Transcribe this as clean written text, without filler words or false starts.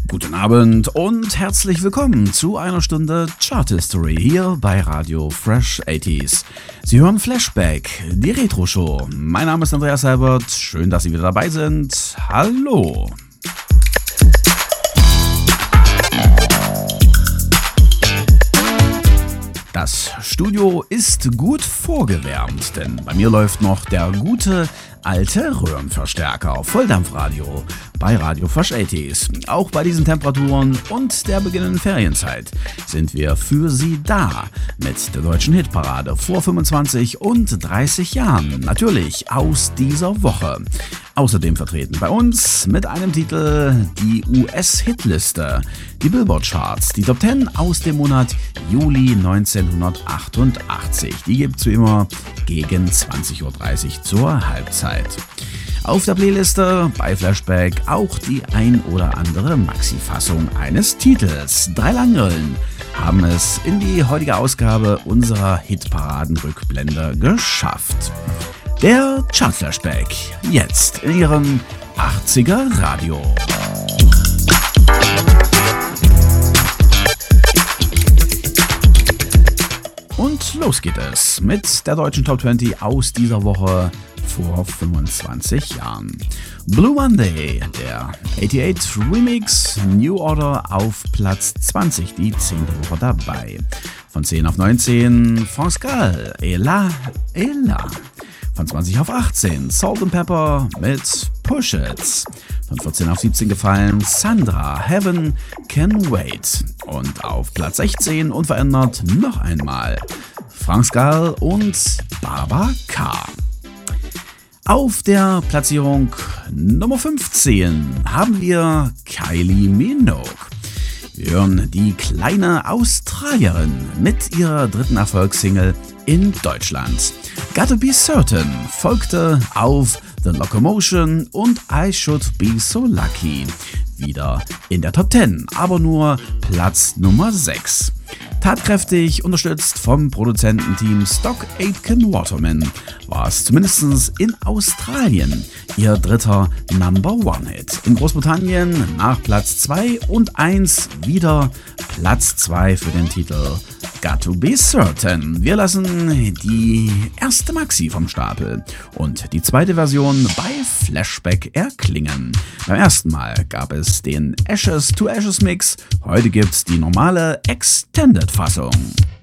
Guten Abend und herzlich willkommen zu einer Stunde Chart History hier bei Radio Fresh 80s. Sie hören Flashback, die Retro-Show. Mein Name ist Andreas Herbert, schön, dass Sie wieder dabei sind. Hallo! Das Studio ist gut vorgewärmt, denn bei mir läuft noch der gute alte Röhrenverstärker, Volldampfradio bei Radio Fresh 80s. Auch bei diesen Temperaturen und der beginnenden Ferienzeit sind wir für Sie da mit der deutschen Hitparade vor 25 und 30 Jahren. Natürlich aus dieser Woche. Außerdem vertreten bei uns mit einem Titel die US-Hitliste, die Billboard-Charts, die Top 10 aus dem Monat Juli 1988. Die gibt's wie immer gegen 20.30 Uhr zur Halbzeit. Auf der Playliste bei Flashback auch die ein oder andere Maxi-Fassung eines Titels. 3 Langrillen haben es in die heutige Ausgabe unserer Hitparaden-Rückblende geschafft. Der Chart-Flashback, jetzt in Ihrem 80er Radio. Und los geht es mit der deutschen Top 20 aus dieser Woche vor 25 Jahren. Blue Monday, der 88 Remix, New Order auf Platz 20, die 10. Woche dabei. Von 10 auf 19, France Gall, Ella. Von 20 auf 18, Salt & Pepper mit Push It. Von 14 auf 17 gefallen, Sandra, Heaven Can Wait. Und auf Platz 16 unverändert noch einmal France Gall und Baba K. Auf der Platzierung Nummer 15 haben wir Kylie Minogue. Wir hören die kleine Australierin mit ihrer dritten Erfolgssingle in Deutschland. Gotta Be Certain folgte auf The Locomotion und I Should Be So Lucky. Wieder in der Top 10, aber nur Platz Nummer 6. Tatkräftig unterstützt vom Produzententeam Stock Aitken Waterman war es zumindest in Australien ihr dritter Number-One-Hit. In Großbritannien nach Platz 2 und 1 wieder Platz 2 für den Titel Got to Be Certain. Wir lassen die erste Maxi vom Stapel und die zweite Version bei Flashback erklingen. Beim ersten Mal gab es den Ashes to Ashes Mix, heute gibt's die normale Extended Fassung.